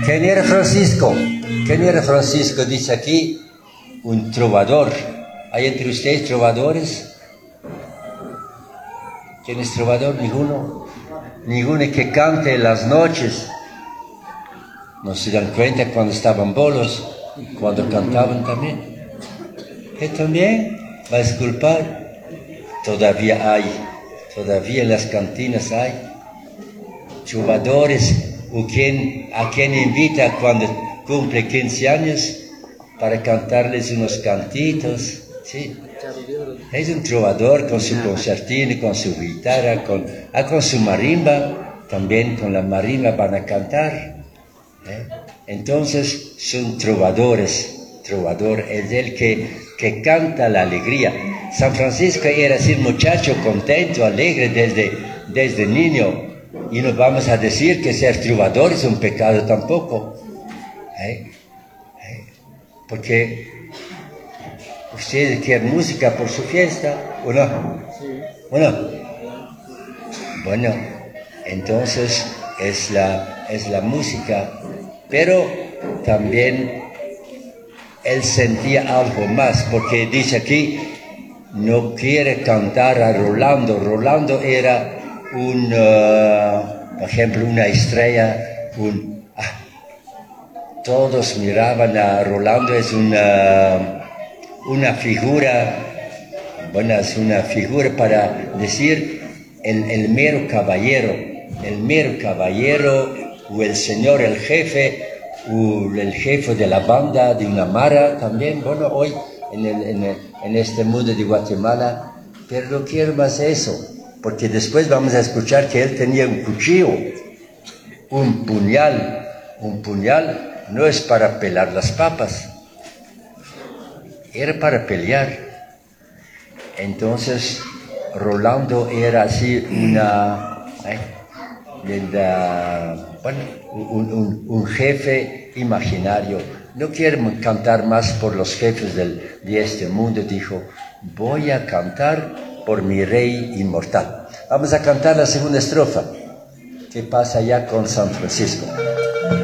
¿Quién era Francisco? ¿Quién era Francisco? Dice aquí, un trovador. ¿Hay entre ustedes trovadores? ¿Quién es trovador? Ninguno. Ninguno que cante en las noches. No se dan cuenta cuando estaban bolos, cuando cantaban también. Que también va a disculpar. Todavía hay, todavía en las cantinas hay trovadores. ¿A quien invita cuando cumple 15 años para cantarles unos cantitos? ¿Sí? Es un trovador con su concertino, con su guitarra, con su marimba. También con la marimba van a cantar. Entonces son trovadores. Trovador es el que canta la alegría. San Francisco era así un muchacho contento, alegre desde niño. Y no vamos a decir que ser trovador es un pecado tampoco. Porque ustedes quieren música por su fiesta, ¿o no? Sí. ¿O no? Bueno, entonces es la música. Pero también él sentía algo más, porque dice aquí, no quiere cantar a Rolando. Rolando era por ejemplo, una estrella, todos miraban a Rolando, es una figura, bueno, es una figura para decir el mero caballero, o el señor, el jefe, o el jefe de la banda de una mara también, bueno, hoy en este mundo de Guatemala, pero no quiero más eso. Porque después vamos a escuchar que él tenía un cuchillo, un puñal. Un puñal no es para pelar las papas, era para pelear. Entonces, Rolando era así un jefe imaginario. No quiero cantar más por los jefes de este mundo, dijo, voy a cantar por mi rey inmortal. Vamos a cantar la segunda estrofa. ¿Qué pasa ya con San Francisco?